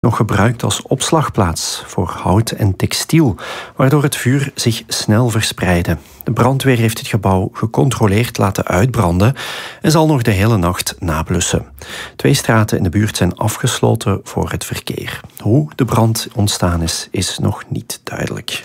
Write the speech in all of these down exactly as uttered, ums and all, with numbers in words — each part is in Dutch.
nog gebruikt als opslagplaats voor hout en textiel, waardoor het vuur zich snel verspreidde. De brandweer heeft het gebouw gecontroleerd laten uitbranden en zal nog de hele nacht nablussen. Twee straten in de buurt zijn afgesloten voor het verkeer. Hoe de brand ontstaan is, is nog niet duidelijk.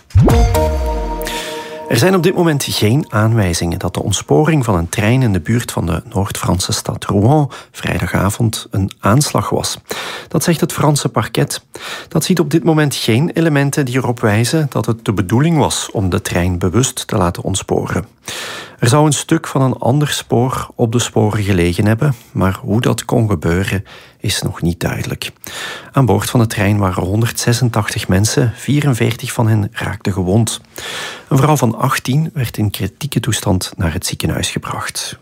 Er zijn op dit moment geen aanwijzingen dat de ontsporing van een trein in de buurt van de Noord-Franse stad Rouen vrijdagavond een aanslag was. Dat zegt het Franse parket. Dat ziet op dit moment geen elementen die erop wijzen dat het de bedoeling was om de trein bewust te laten ontsporen. Er zou een stuk van een ander spoor op de sporen gelegen hebben, maar hoe dat kon gebeuren is nog niet duidelijk. Aan boord van de trein waren honderdzesentachtig mensen, vierenveertig van hen raakten gewond. Een vrouw van achttien werd in kritieke toestand naar het ziekenhuis gebracht.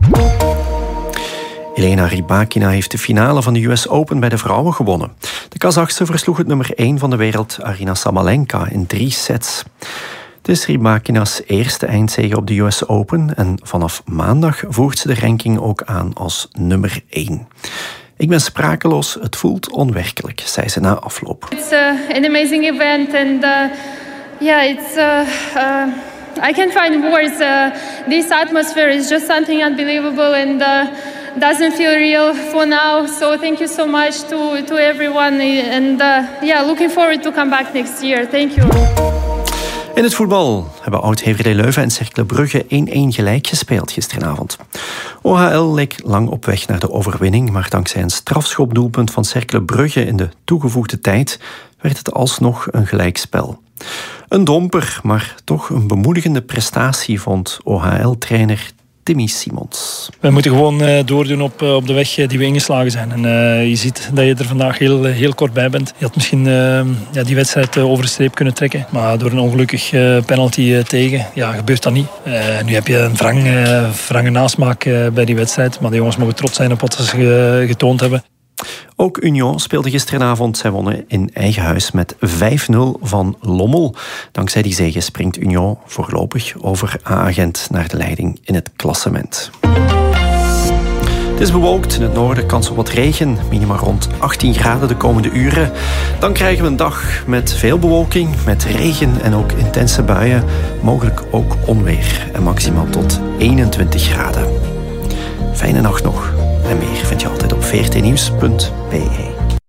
Elena Rybakina heeft de finale van de U S Open bij de vrouwen gewonnen. De Kazachse versloeg het nummer één van de wereld, Aryna Sabalenka, in drie sets. Het is Rybakina's eerste eindzege op de U S Open en vanaf maandag voert ze de ranking ook aan als nummer één. Ik ben sprakeloos, het voelt onwerkelijk, zei ze na afloop. It's uh, an amazing event and uh, yeah, it's uh, uh, I can't find words. Uh, this atmosphere is just something unbelievable and uh, doesn't feel real for now. So thank you so much to to everyone and uh, yeah, looking forward to come back next year. Thank you. In het voetbal hebben Oud-H V D Leuven en Cercle Brugge één-één gelijk gespeeld gisteravond. O H L leek lang op weg naar de overwinning, maar dankzij een strafschopdoelpunt van Cercle Brugge in de toegevoegde tijd werd het alsnog een gelijkspel. Een domper, maar toch een bemoedigende prestatie vond O H L-trainer Timmy Simons. We moeten gewoon uh, doordoen op, uh, op de weg uh, die we ingeslagen zijn. En, uh, je ziet dat je er vandaag heel, heel kort bij bent. Je had misschien uh, ja, die wedstrijd uh, over de streep kunnen trekken. Maar door een ongelukkig uh, penalty uh, tegen, ja, gebeurt dat niet. Uh, nu heb je een wrang, uh, wrange nasmaak uh, bij die wedstrijd. Maar de jongens mogen trots zijn op wat ze uh, getoond hebben. Ook Union speelde gisteravond. Zij wonnen in eigen huis met vijf nul van Lommel. Dankzij die zege springt Union voorlopig over A-agent naar de leiding in het klassement. Het is bewolkt, in het noorden kans op wat regen, minima rond achttien graden de komende uren. Dan krijgen we een dag met veel bewolking, met regen en ook intense buien. Mogelijk ook onweer en maximaal tot eenentwintig graden. Fijne nacht nog. En meer vind je altijd op v r t nieuws punt b e.